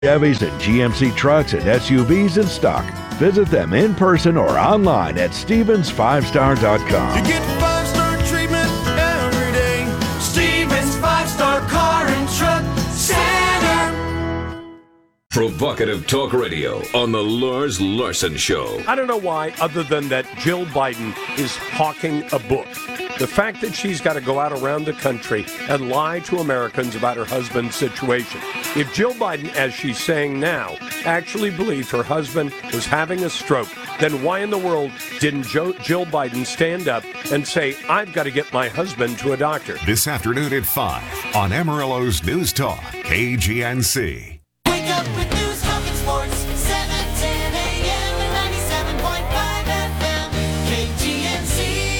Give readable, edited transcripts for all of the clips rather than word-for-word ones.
Chevys and GMC trucks and SUVs in stock. Visit them in person or online at StevensFivestar.com. You get 5-star treatment every day. Stevens 5-Star Car and Truck Center. Provocative talk radio on the Lars Larson Show. I don't know why, other than that Jill Biden is hawking a book. The fact that she's got to go out around the country and lie to Americans about her husband's situation. If Jill Biden, as she's saying now, actually believed her husband was having a stroke, then why in the world didn't Jill Biden stand up and say, I've got to get my husband to a doctor? This afternoon at 5 on Amarillo's News Talk, KGNC. Wake up with news, talk, and sports. 7:10 a.m. and 97.5 FM. KGNC.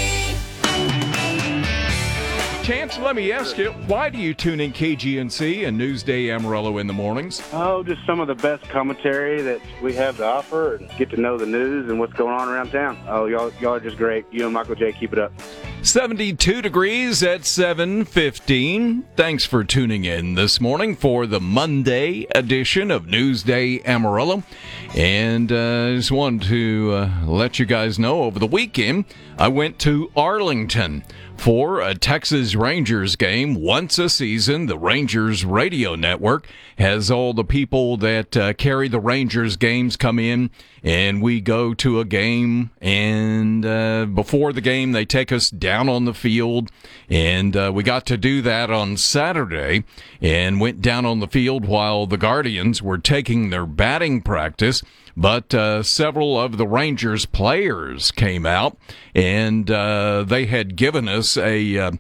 Chance, let me ask you, why do you tune in KGNC and Newsday Amarillo in the mornings? Oh, just some of the best commentary that we have to offer and get to know the news and what's going on around town. Oh, y'all are just great. You and Michael J, keep it up. 72 degrees at 7:15. Thanks for tuning in this morning for the Monday edition of Newsday Amarillo. And I just wanted to let you guys know, over the weekend, I went to Arlington for a Texas Rangers game. Once a season, the Rangers radio network has all the people that carry the Rangers games come in, and we go to a game, and before the game they take us down on the field, and we got to do that on Saturday and went down on the field while the Guardians were taking their batting practice. But several of the Rangers players came out, and they had given us a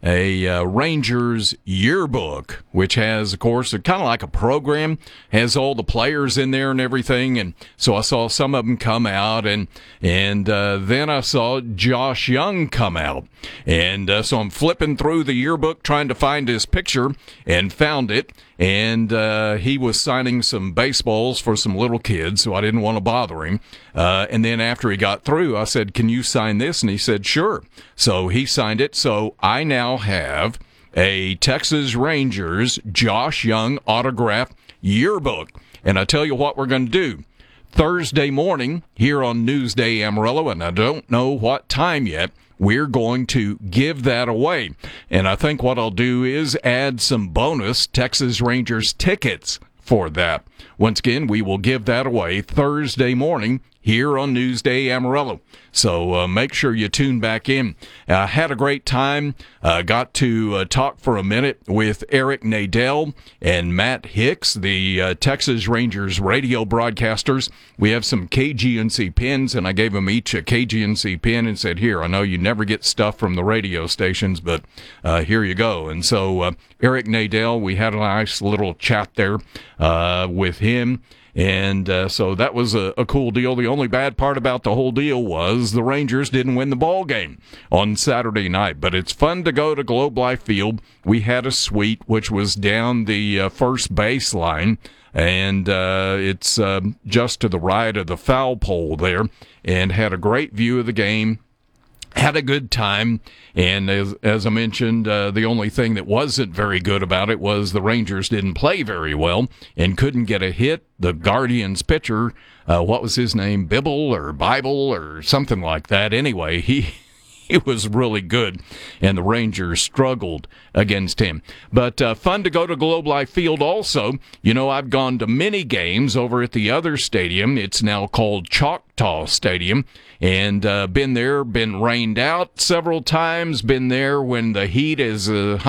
Rangers yearbook, which has, of course, kind of like a program, has all the players in there and everything. And so I saw some of them come out, and then I saw Josh Young come out. And so I'm flipping through the yearbook trying to find his picture, and found it. And he was signing some baseballs for some little kids, so I didn't want to bother him. And then after he got through, I said, can you sign this? And he said, sure. So he signed it. So I now have a Texas Rangers Josh Young autographed yearbook. And I tell you what we're going to do. Thursday morning here on Newsday Amarillo, and I don't know what time yet, we're going to give that away. And I think what I'll do is add some bonus Texas Rangers tickets for that. Once again, we will give that away Thursday morning here on Newsday Amarillo. So make sure you tune back in. Had a great time. Got to talk for a minute with Eric Nadel and Matt Hicks, the Texas Rangers radio broadcasters. We have some KGNC pins, and I gave them each a KGNC pin and said, here, I know you never get stuff from the radio stations, but here you go. And so Eric Nadel, we had a nice little chat there with him. And so that was a cool deal. The only bad part about the whole deal was the Rangers didn't win the ball game on Saturday night. But it's fun to go to Globe Life Field. We had a suite, which was down the first baseline, and it's just to the right of the foul pole there, and had a great view of the game. Had a good time, and as I mentioned, the only thing that wasn't very good about it was the Rangers didn't play very well and couldn't get a hit. The Guardians pitcher, what was his name, Bible or something like that. Anyway, he was really good, and the Rangers struggled against him. But fun to go to Globe Life Field also. You know, I've gone to many games over at the other stadium. It's now called Choctaw Stadium, and been there, been rained out several times, been there when the heat is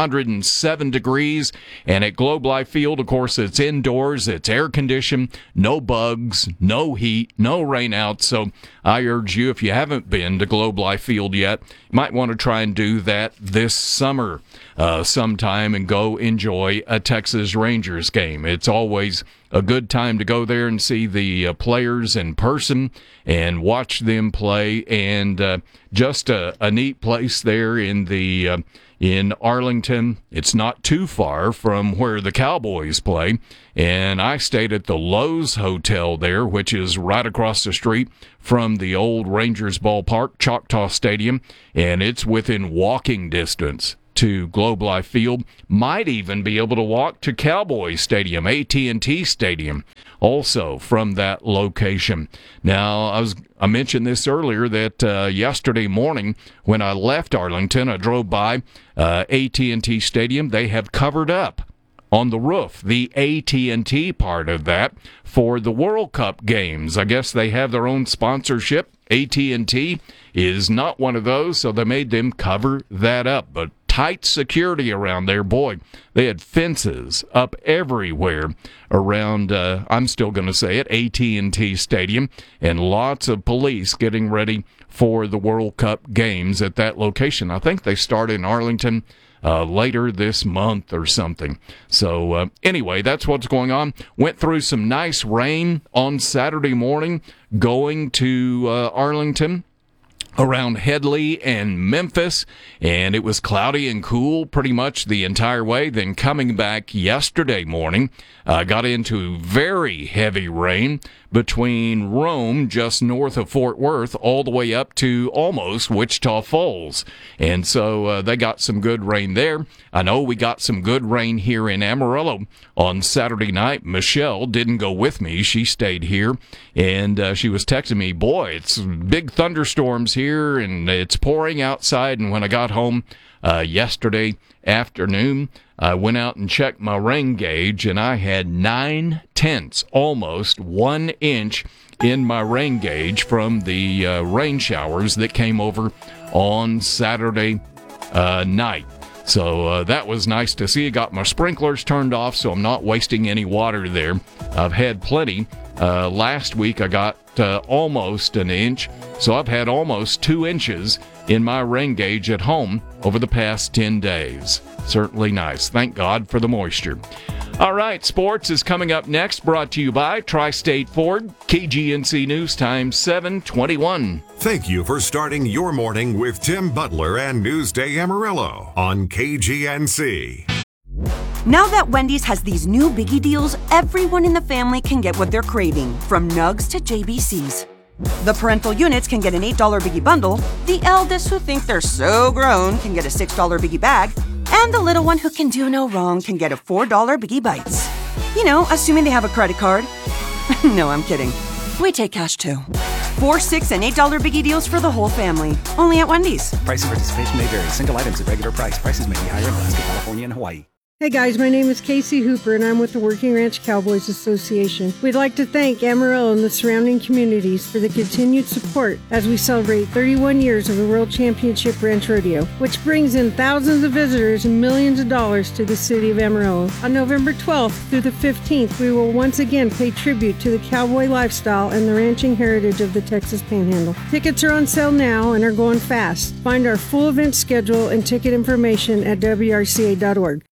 107 degrees, and at Globe Life Field, of course, it's indoors, it's air-conditioned, no bugs, no heat, no rain out. So I urge you, if you haven't been to Globe Life Field yet, you might want to try and do that this summer sometime and go enjoy a Texas Rangers game. It's always a good time to go there and see the players in person and watch them play, and just a neat place there in Arlington. It's not too far from where the Cowboys play, and I stayed at the Lowe's Hotel there, which is right across the street from the old Rangers ballpark, Choctaw Stadium, and it's within walking distance to Globe Life Field. Might even be able to walk to Cowboys Stadium, AT&T Stadium, also from that location. Now, I mentioned this earlier that yesterday morning when I left Arlington, I drove by AT&T Stadium. They have covered up on the roof the AT&T part of that for the World Cup games. I guess they have their own sponsorship. AT&T is not one of those, so they made them cover that up. But tight security around there. Boy, they had fences up everywhere around, I'm still going to say it, AT&T Stadium, and lots of police getting ready for the World Cup games at that location. I think they start in Arlington later this month or something. So anyway, that's what's going on. Went through some nice rain on Saturday morning going to Arlington, around Headley and Memphis, and it was cloudy and cool pretty much the entire way. Then coming back yesterday morning, got into very heavy rain between Rome, just north of Fort Worth, all the way up to almost Wichita Falls. And so they got some good rain there. I know we got some good rain here in Amarillo on Saturday night. Michelle didn't go with me. She stayed here, and she was texting me, boy, it's big thunderstorms here, and it's pouring outside. And when I got home yesterday afternoon, I went out and checked my rain gauge, and I had 9/10, almost 1 inch in my rain gauge from the rain showers that came over on Saturday night. So that was nice to see. I got my sprinklers turned off, so I'm not wasting any water there. I've had plenty. Last week I got almost an inch, so I've had almost 2 inches in my rain gauge at home over the past 10 days. Certainly nice. Thank God for the moisture. All right, sports is coming up next, brought to you by Tri-State Ford, KGNC News Time 7:21. Thank you for starting your morning with Tim Butler and Newsday Amarillo on KGNC. Now that Wendy's has these new biggie deals, everyone in the family can get what they're craving, from nugs to JBCs. The parental units can get an $8 biggie bundle, the eldest who think they're so grown can get a $6 biggie bag, and the little one who can do no wrong can get a $4 biggie bites. You know, assuming they have a credit card. No, I'm kidding. We take cash too. 4, 6, and $8 biggie deals for the whole family. Only at Wendy's. Price and participation may vary. Single items at regular price. Prices may be higher in Alaska, California, and Hawaii. Hey guys, my name is Casey Hooper and I'm with the Working Ranch Cowboys Association. We'd like to thank Amarillo and the surrounding communities for the continued support as we celebrate 31 years of the World Championship Ranch Rodeo, which brings in thousands of visitors and millions of dollars to the city of Amarillo. On November 12th through the 15th, we will once again pay tribute to the cowboy lifestyle and the ranching heritage of the Texas Panhandle. Tickets are on sale now and are going fast. Find our full event schedule and ticket information at WRCA.org.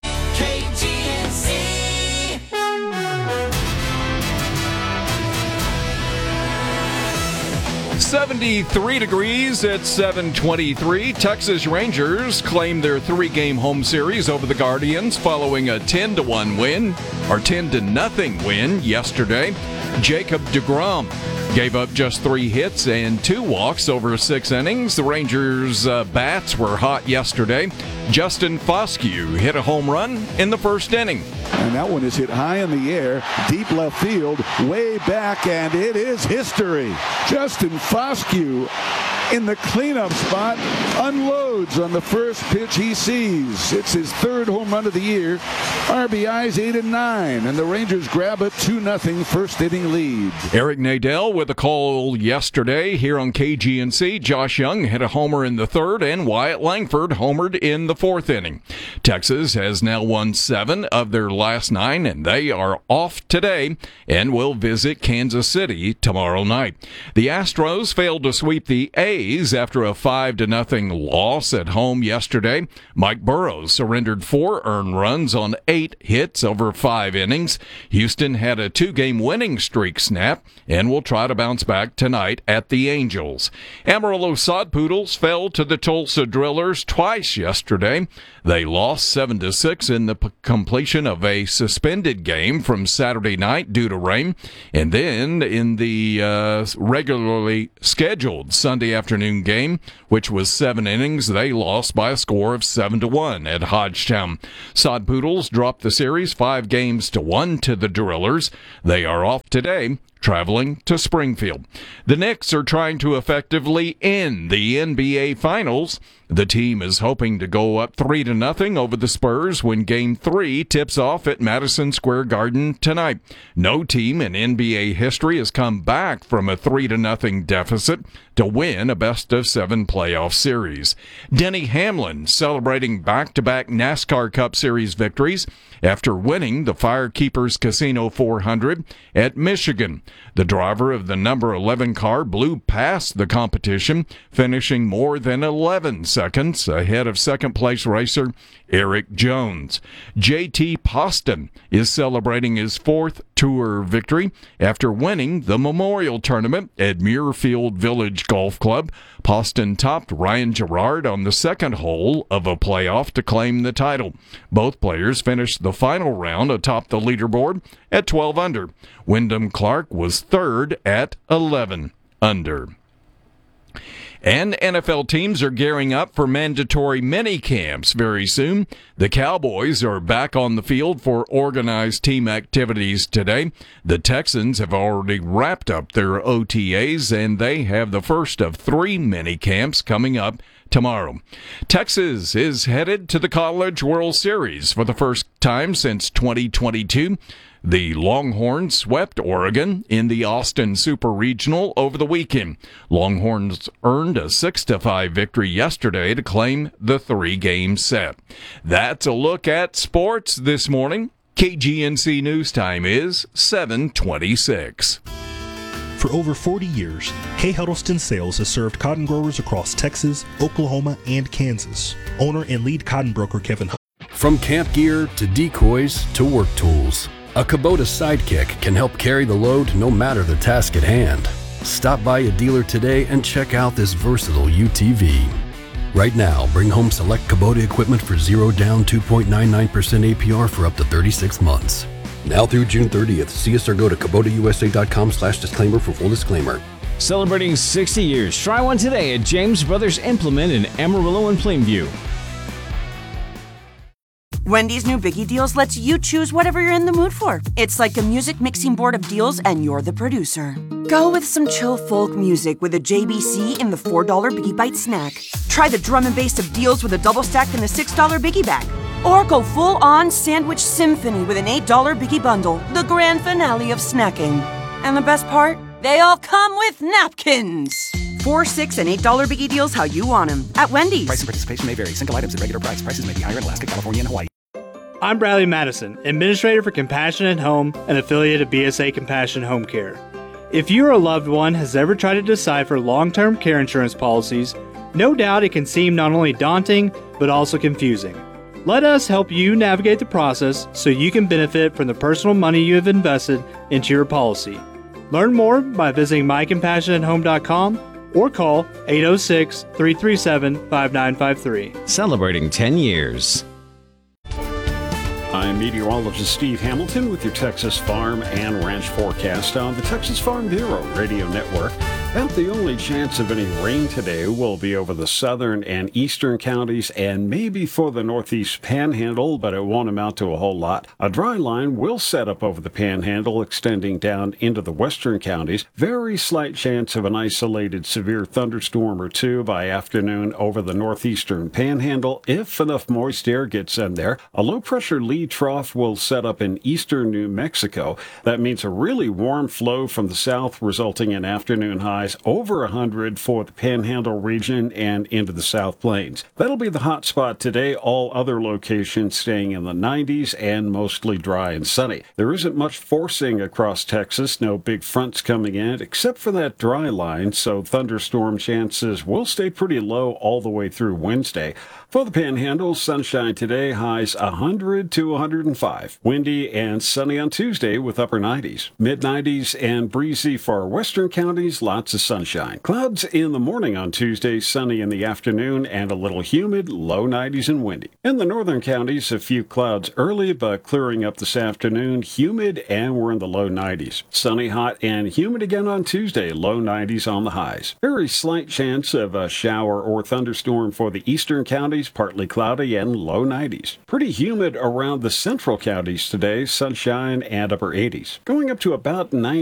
73 degrees at 7:23. Texas Rangers claim their 3-game home series over the Guardians following a 10-1 win, or 10-0 win yesterday. Jacob deGrom gave up just 3 hits and 2 walks over 6 innings. The Rangers' bats were hot yesterday. Justin Foscue hit a home run in the first inning. And that one is hit high in the air, deep left field, way back, and it is history. Justin Foscue in the cleanup spot unloads on the first pitch he sees. It's his 3rd home run of the year. RBIs 8 and 9, and the Rangers grab a 2-0 first inning lead. Eric Nadel with a call yesterday here on KGNC. Josh Young hit a homer in the 3rd, and Wyatt Langford homered in the 4th inning. Texas has now won 7 of their last 9, and they are off today and will visit Kansas City tomorrow night. The Astros failed to sweep the A's after a 5-0 loss at home yesterday. Mike Burrows surrendered 4 earned runs on 8 hits over 5 innings. Houston had a 2-game winning streak snap and will try to bounce back tonight at the Angels. Amarillo Sod Poodles fell to the Tulsa Drillers twice yesterday. They lost 7-6 in the completion of a suspended game from Saturday night due to rain. And then in the regularly scheduled Sunday afternoon game, which was 7 innings. They lost by a score of 7-1 at Hodgetown. Sod Poodles dropped the series 5-1 to the Drillers. They are off today, traveling to Springfield. The Knicks are trying to effectively end the NBA Finals. The team is hoping to go up 3-0 over the Spurs when Game 3 tips off at Madison Square Garden tonight. No team in NBA history has come back from a 3-0 deficit to win a best-of-7 playoff series. Denny Hamlin celebrating back-to-back NASCAR Cup Series victories after winning the Firekeepers Casino 400 at Michigan. The driver of the number 11 car blew past the competition, finishing more than 11 seconds ahead of second-place racer Eric Jones. J.T. Poston is celebrating his 4th Tour victory after winning the Memorial Tournament at Muirfield Village Golf Club. Poston topped Ryan Gerard on the second hole of a playoff to claim the title. Both players finished the final round atop the leaderboard at 12 under. Wyndham Clark was third at 11 under. And NFL teams are gearing up for mandatory mini camps very soon. The Cowboys are back on the field for organized team activities today. The Texans have already wrapped up their OTAs, and they have the first of 3 mini camps coming up tomorrow. Texas is headed to the College World Series for the first time since 2022. The Longhorns swept Oregon in the Austin Super Regional over the weekend. Longhorns earned a 6-5 victory yesterday to claim the 3-game set. That's a look at sports this morning. KGNC News Time is 7:26. For over 40 years, Hay Huddleston Sales has served cotton growers across Texas, Oklahoma, and Kansas. Owner and lead cotton broker Kevin Huddleston. From camp gear to decoys to work tools, a Kubota Sidekick can help carry the load no matter the task at hand. Stop by a dealer today and check out this versatile UTV. Right now, bring home select Kubota equipment for 0 down 2.99% APR for up to 36 months. Now through June 30th, see us or go to KubotaUSA.com/disclaimer for full disclaimer. Celebrating 60 years, try one today at James Brothers Implement in Amarillo and Plainview. Wendy's new Biggie Deals lets you choose whatever you're in the mood for. It's like a music mixing board of deals, and you're the producer. Go with some chill folk music with a JBC in the $4 Biggie Bite snack. Try the drum and bass of deals with a double stack in the $6 Biggie Bag. Or go full-on sandwich symphony with an $8 Biggie Bundle, the grand finale of snacking. And the best part? They all come with napkins. $4, $6, and $8 Biggie Deals how you want them at Wendy's. Price and participation may vary. Single items at regular price. Prices may be higher in Alaska, California, and Hawaii. I'm Bradley Madison, Administrator for Compassion at Home, an affiliate of BSA Compassion Home Care. If you or a loved one has ever tried to decipher long-term care insurance policies, no doubt it can seem not only daunting, but also confusing. Let us help you navigate the process so you can benefit from the personal money you have invested into your policy. Learn more by visiting mycompassionathome.com or call 806-337-5953. Celebrating 10 years. I'm meteorologist Steve Hamilton with your Texas Farm and Ranch forecast on the Texas Farm Bureau Radio Network. And the only chance of any rain today will be over the southern and eastern counties and maybe for the northeast panhandle, but it won't amount to a whole lot. A dry line will set up over the panhandle, extending down into the western counties. Very slight chance of an isolated severe thunderstorm or two by afternoon over the northeastern panhandle if enough moist air gets in there. A low-pressure lee trough will set up in eastern New Mexico. That means a really warm flow from the south, resulting in afternoon highs over 100 for the Panhandle region and into the South Plains. That'll be the hot spot today. All other locations staying in the 90s and mostly dry and sunny. There isn't much forcing across Texas. No big fronts coming in except for that dry line, so thunderstorm chances will stay pretty low all the way through Wednesday. For the Panhandle, sunshine today, highs 100 to 105. Windy and sunny on Tuesday with upper 90s. Mid-90s and breezy for our western counties, lots lots of sunshine. Clouds in the morning on Tuesday, sunny in the afternoon, and a little humid, low 90s and windy. In the northern counties, a few clouds early, but clearing up this afternoon, humid, and we're in the low 90s. Sunny, hot, and humid again on Tuesday, low 90s on the highs. Very slight chance of a shower or thunderstorm for the eastern counties, partly cloudy and low 90s. Pretty humid around the central counties today, sunshine and upper 80s. Going up to about 90.